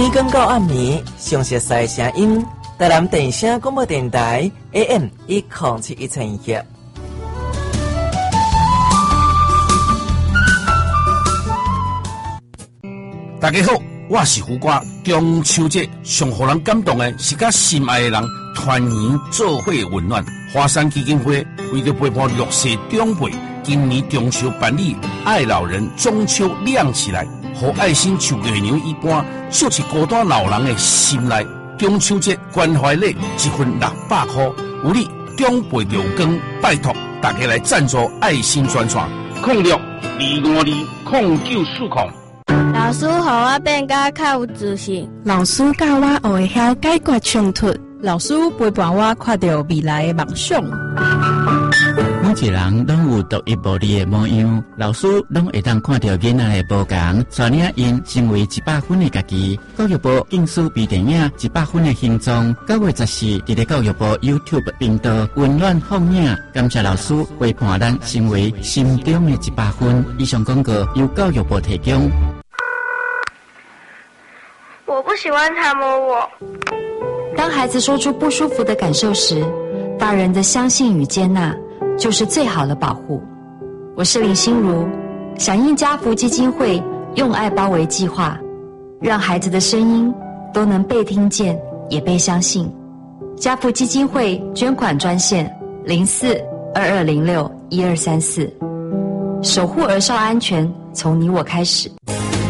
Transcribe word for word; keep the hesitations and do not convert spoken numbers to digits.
天光到暗暝，详细赛声音，台南电声广播电台 A M 一零七一千赫。 大家好，我是胡瓜。中秋节上互人感动的是，甲心爱的人团圆做伙温暖。华山基金会为着陪伴弱势长辈，今年中秋办理爱老人中秋亮起来，和爱心像月娘一般，绣起孤单老人的心内。中秋节关怀礼一份六百块，有你长辈着有光，拜托大家来赞助爱心专线，空六二五二空九四空。 老师，互我变甲较有自信。 老师教我学会晓解决冲突。 老师陪伴我看到未来的梦想。 每一个人拢有独一无二的模样，老师拢会当看到囡仔的无同，带领因成为一百分的家己。教育部竞选微电影《一百分的形状》，九月十四伫咧教育部 YouTube 频道温暖放映。感谢老师陪伴咱成为心中的一百分。以上广告由教育部提供。 我不喜欢他摸我。 当孩子说出不舒服的感受时，大人的相信与接纳就是最好的保护。我是林心如，响应家福基金会用爱包围计划，让孩子的声音都能被听见也被相信。家福基金会捐款专线零四二二零六一二三四，守护儿少安全从你我开始。